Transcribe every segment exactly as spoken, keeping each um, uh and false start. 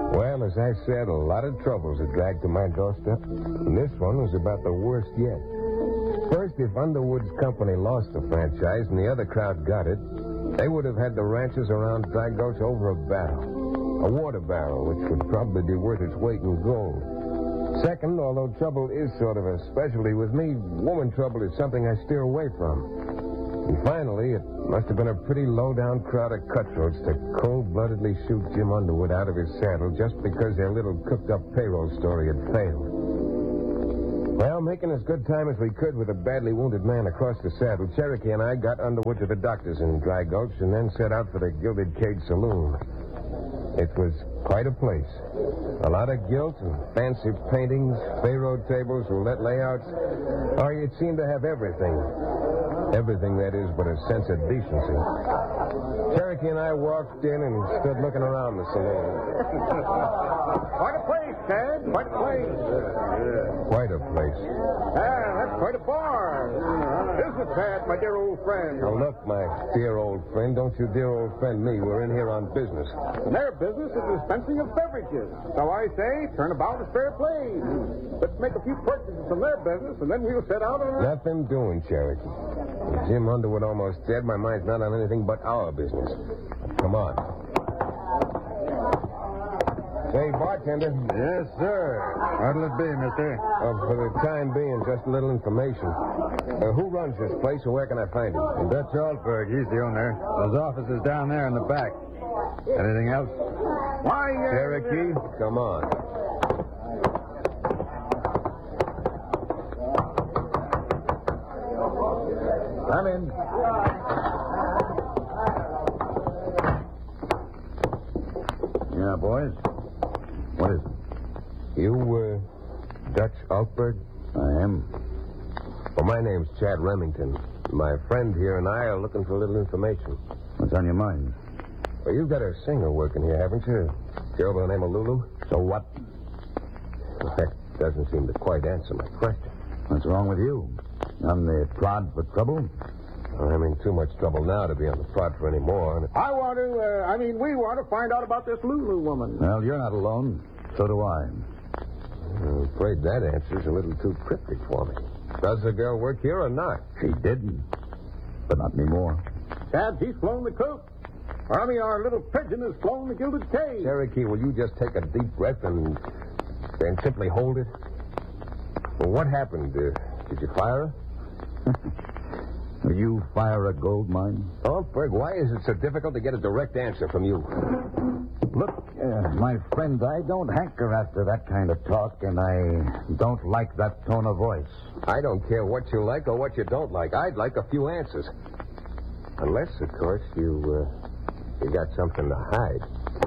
Well, as I said, a lot of troubles had dragged to my doorstep, and this one was about the worst yet. First, if Underwood's company lost the franchise and the other crowd got it, they would have had the ranches around Dry Gulch over a barrel. A water barrel, which would probably be worth its weight in gold. Second, although trouble is sort of a specialty with me, woman trouble is something I steer away from. And finally, it must have been a pretty low-down crowd of cutthroats to cold-bloodedly shoot Jim Underwood out of his saddle just because their little cooked-up payroll story had failed. Well, making as good time as we could with a badly wounded man across the saddle, Cherokee and I got Underwood to the doctors in Dry Gulch and then set out for the Gilded Cage Saloon. It was quite a place. A lot of gilt and fancy paintings, Pharaoh tables, roulette layouts. Oh, it seemed to have everything. Everything, that is, but a sense of decency. Cherokee and I walked in and stood looking around the saloon. Quite a place, Ted. Quite a place. Quite a place. Ah, that's quite a bar. Isn't it, Pat, my dear old friend? Now, look, my dear old friend, don't you dear old friend me. We're in here on business. And their business is dispensing of beverages. So I say, turn about is fair play. Let's make a few purchases from their business, and then we'll set out on our... Nothing doing, Cherokee. With Jim Underwood almost dead, my mind's not on anything but our business. Come on. Say, bartender. Yes, sir. What'll it be, mister? Uh, for the time being, just a little information. Uh, who runs this place, and where can I find him? Dutch Altberg. He's the owner. His office is down there in the back. Anything else? Why, uh... Cherokee, come on. Come in. Yeah, boys. What is it? You, uh, Dutch Altberg? I am. Well, my name's Chad Remington. My friend here and I are looking for a little information. What's on your mind? Well, you've got a singer working here, haven't you? Girl by the name of Lulu? So what? Well, that doesn't seem to quite answer my question. What's wrong with you? I'm the prod for trouble? Well, I'm in too much trouble now to be on the prod for any more. I want to, uh, I mean, we want to find out about this Lulu woman. Well, you're not alone. So do I. I'm afraid that answer's a little too cryptic for me. Does the girl work here or not? She did. But not anymore. Chad, she's flown the coop. Or, I mean, our little pigeon has flown the Gilded Cage. Cherokee, will you just take a deep breath and, and simply hold it? Well, what happened? Uh, did you fire her? Will you fire a gold mine? Oh, Berg, why is it so difficult to get a direct answer from you? Look, uh, my friend, I don't hanker after that kind of talk, and I don't like that tone of voice. I don't care what you like or what you don't like. I'd like a few answers. Unless, of course, you, uh, you got something to hide.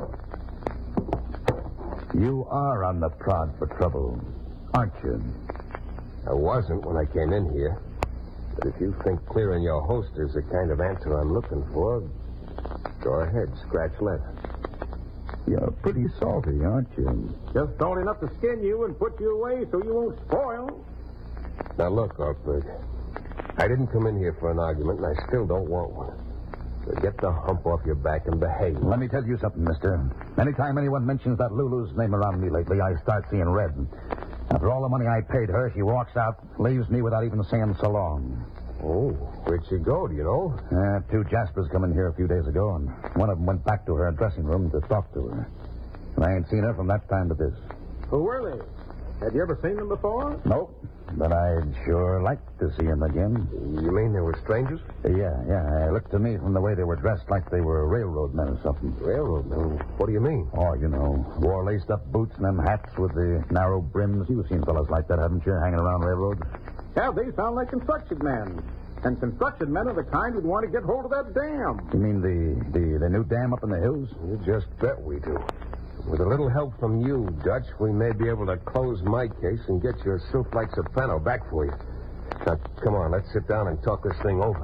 You are on the prod for trouble, aren't you? I wasn't when I came in here. But if you think clearing your holster's the kind of answer I'm looking for, go ahead, scratch leather. You're pretty salty, aren't you? Just don't enough to skin you and put you away so you won't spoil. Now, look, Altberg, I didn't come in here for an argument, and I still don't want one. So get the hump off your back and behave. Let me tell you something, mister. Anytime anyone mentions that Lulu's name around me lately, I start seeing red. After all the money I paid her, she walks out, leaves me without even saying so long. Oh, where'd she go, do you know? Uh, two Jaspers come in here a few days ago, and one of them went back to her dressing room to talk to her. And I ain't seen her from that time to this. Who were they? Had you ever seen them before? Nope, but I'd sure like to see them again. You mean they were strangers? Yeah, yeah. It looked to me from the way they were dressed like they were railroad men or something. Railroad men? What do you mean? Oh, you know, wore laced-up boots and them hats with the narrow brims. You've seen fellas like that, haven't you, hanging around railroads? Yeah, they sound like construction men. And construction men are the kind who'd want to get hold of that dam. You mean the, the, the new dam up in the hills? You just bet we do. With a little help from you, Dutch, we may be able to close my case and get your sylph-like soprano back for you. Now, come on, let's sit down and talk this thing over.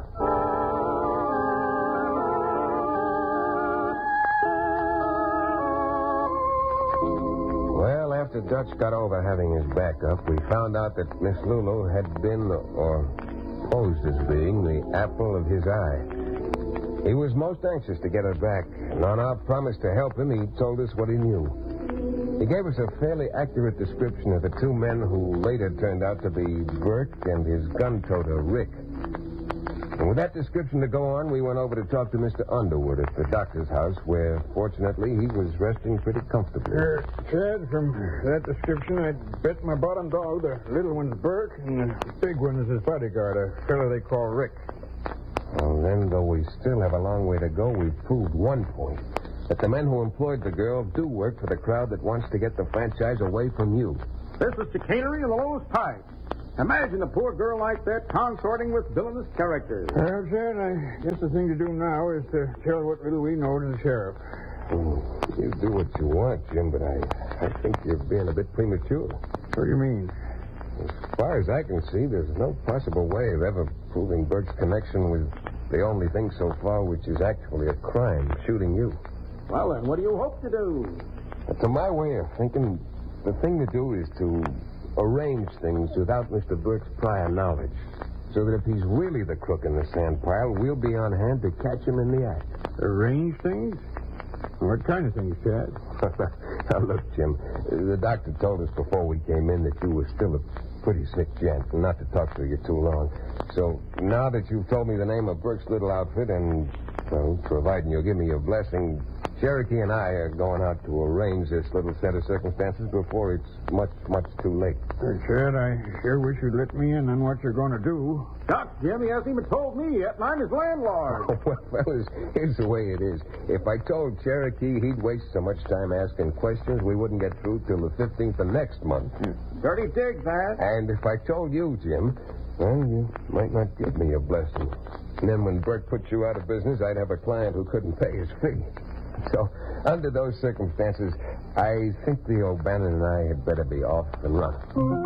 Well, after Dutch got over having his back up, we found out that Miss Lulu had been, or posed as being, the apple of his eye. He was most anxious to get her back, and on our promise to help him, he told us what he knew. He gave us a fairly accurate description of the two men who later turned out to be Burke and his gun-toter, Rick. And with that description to go on, we went over to talk to Mister Underwood at the doctor's house, where, fortunately, he was resting pretty comfortably. Uh, Chad, from that description, I'd bet my bottom dog the little one's Burke and the big one is his bodyguard, a fellow they call Rick. Well, then, though we still have a long way to go, we've proved one point. That the men who employed the girl do work for the crowd that wants to get the franchise away from you. This is chicanery of the lowest type. Imagine a poor girl like that consorting with villainous characters. Well, Chad, I guess the thing to do now is to tell what little we know to the sheriff. Mm, you do what you want, Jim, but I, I think you're being a bit premature. What do you mean? As far as I can see, there's no possible way of ever proving Burke's connection with the only thing so far which is actually a crime, shooting you. Well, then, what do you hope to do? To my way of thinking, the thing to do is to arrange things without Mister Burke's prior knowledge, so that if he's really the crook in the sand pile, we'll be on hand to catch him in the act. Arrange things? What kind of things, Chad? Now, look, Jim, the doctor told us before we came in that you were still a pretty sick gent, and not to talk to you too long. So now that you've told me the name of Burke's little outfit, and, well, providing you'll give me your blessing, Cherokee and I are going out to arrange this little set of circumstances before it's much, much too late. Uh, Chad, I sure wish you'd let me in on what you're going to do. Doc, Jim, he hasn't even told me yet, and I'm his landlord. Oh, well, fellas, here's the way it is. If I told Cherokee he'd waste so much time asking questions, we wouldn't get through till the fifteenth of next month. Dirty dig, that. And if I told you, Jim, well, you might not give me a blessing. And then when Burke puts you out of business, I'd have a client who couldn't pay his fee. So, under those circumstances, I think the O'Bannon and I had better be off and running.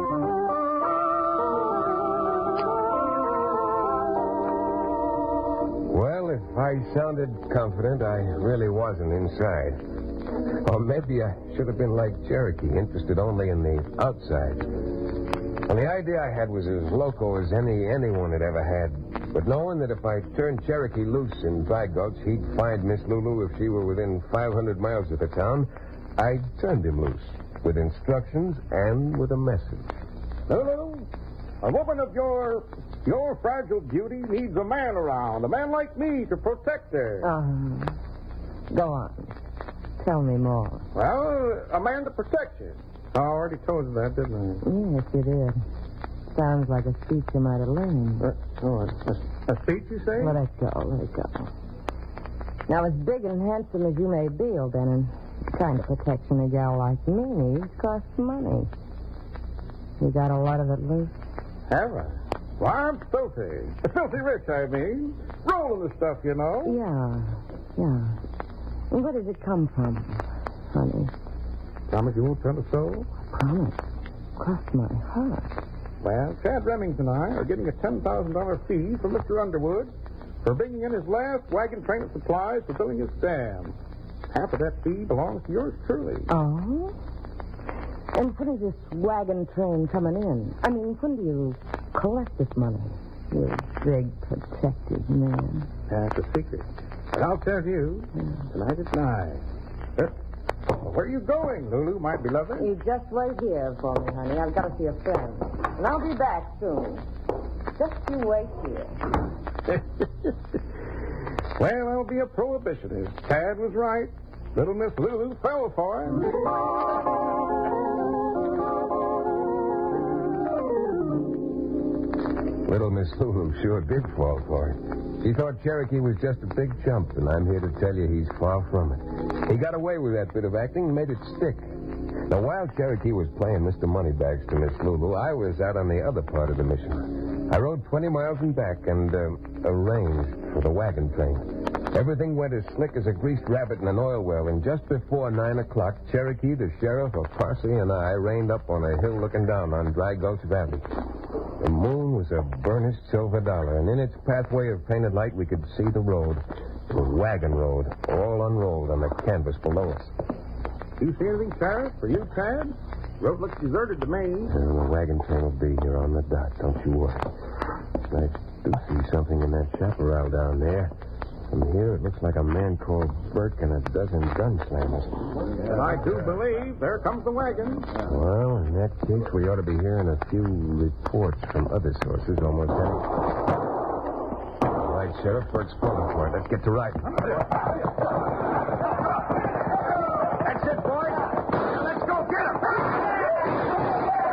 Well, if I sounded confident, I really wasn't inside. Or maybe I should have been like Cherokee, interested only in the outside. Well, the idea I had was as loco as any anyone had ever had. But knowing that if I turned Cherokee loose in Dry Gulch, he'd find Miss Lulu if she were within five hundred miles of the town, I turned him loose with instructions and with a message. Lulu, a woman of your your fragile beauty needs a man around, a man like me to protect her. Um, go on. Tell me more. Well, a man to protect you. I already told you that, didn't I? Yes, you did. Sounds like a speech you might have learned. Uh, oh, a, a speech, you say? Let it go, let it go. Now, as big and handsome as you may be, O'Bannon, the kind of protection a gal like me needs costs money. You got a lot of it loose? Have I? Well, I'm filthy. Filthy rich, I mean. Rolling the stuff, you know. Yeah, yeah. And where does it come from, honey? Promise you won't tell a soul? Promise. Cross my heart. Well, Chad Remington and I are getting a ten thousand dollars fee from Mister Underwood for bringing in his last wagon train of supplies for filling his dam. Half of that fee belongs to yours truly. Oh? And when is this wagon train coming in? I mean, when do you collect this money? You big, protective man. That's a secret. But I'll tell you, Yeah. tonight at nine. Uh, where are you going, Lulu, my beloved? You just wait here for me, honey. I've got to see a friend. And I'll be back soon. Just you wait here. Well, I'll be a prohibitionist. Tad was right. Little Miss Lulu fell for him. Little Miss Lulu sure did fall for it. She thought Cherokee was just a big chump, and I'm here to tell you he's far from it. He got away with that bit of acting and made it stick. Now, while Cherokee was playing Mister Moneybags to Miss Lulu, I was out on the other part of the mission. I rode twenty miles and back and uh, arranged for the wagon train. Everything went as slick as a greased rabbit in an oil well, and just before nine o'clock, Cherokee, the sheriff of Parsley, and I reined up on a hill looking down on Dry Gulch Valley. The moon was a burnished silver dollar, and in its pathway of painted light, we could see the road. It was wagon road, all unrolled on the canvas below us. You see anything, Sheriff? For you, Tad? Road looks deserted to me. And the wagon train will be here on the dot, don't you worry. I do see something in that chaparral down there. From here, it looks like a man called Burke and a dozen gunslingers. And I do believe there comes the wagon. Well, in that case, we ought to be hearing a few reports from other sources almost any... All right, Sheriff, Burke's pulling for it. Let's get to riding.